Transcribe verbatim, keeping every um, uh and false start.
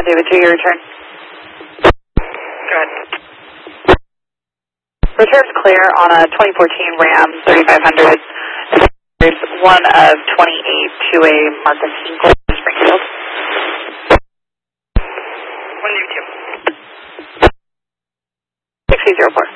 David two, your return. Go ahead. Return's clear on a twenty fourteen Ram thirty-five hundred. There's one of twenty-eight to a Marcus Hinkle, Springfield. one Navy two. six eight zero four.